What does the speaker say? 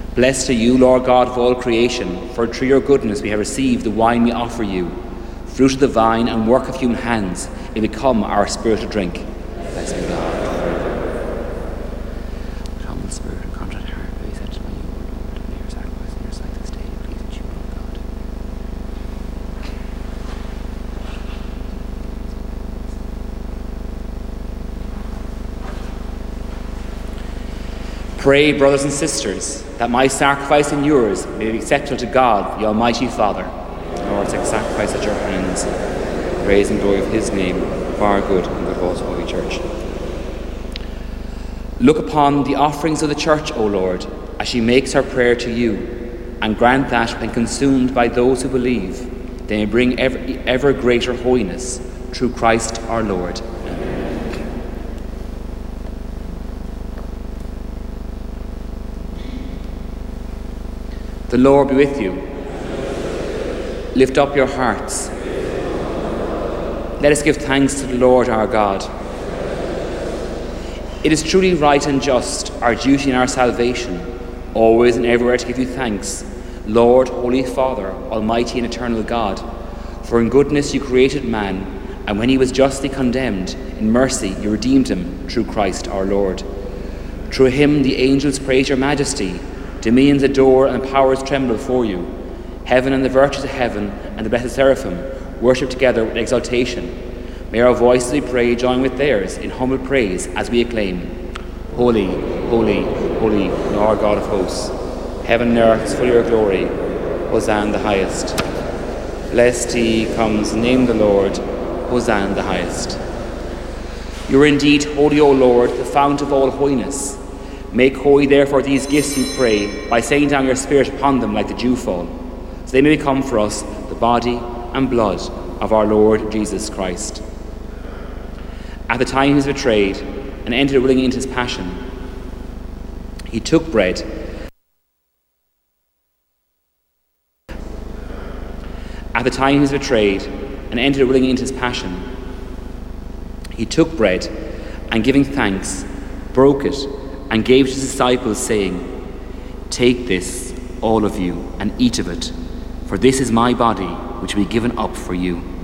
Blessed are you, Lord God of all creation, for through your goodness we have received the wine we offer you, fruit of the vine and work of human hands, it become our spiritual drink. Blessed be God. Humble spirit and contrite heart, be accepted by you, O Lord, and may your sacrifice in your sight this day please you, O God. Pray, brothers and sisters, that my sacrifice and yours may be acceptable to God, the Almighty Father. Lord, take sacrifice at your hands, praise and glory of his name, for our good and good of all Holy Church. Look upon the offerings of the Church, O Lord, as she makes her prayer to you, and grant that, when consumed by those who believe, they may bring ever greater holiness, through Christ our Lord. The Lord be with you. Lift up your hearts. Let us give thanks to the Lord our God. It is truly right and just, our duty and our salvation, always and everywhere to give you thanks, Lord, Holy Father, Almighty and eternal God. For in goodness you created man, and when he was justly condemned, in mercy you redeemed him through Christ our Lord. Through him the angels praise your majesty, dominions adore and powers tremble before you. Heaven and the virtues of heaven and the blessed seraphim worship together with exaltation. May our voices, we pray, join with theirs in humble praise as we acclaim, Holy, holy, holy, Lord God of hosts. Heaven and earth is full of your glory. Hosanna in the highest. Blessed he comes in the name of the Lord. Hosanna in the highest. You are indeed holy, O Lord, the fount of all holiness. Make holy, therefore, these gifts, we pray, by sending down your Spirit upon them like the dewfall, so they may become for us the body and blood of our Lord Jesus Christ. At the time he was betrayed and entered willingly into his passion, he took bread. At the time he was betrayed and entered willingly into his passion, he took bread, and giving thanks, broke it, and gave it to his disciples, saying, Take this, all of you, and eat of it, for this is my body, which will be given up for you.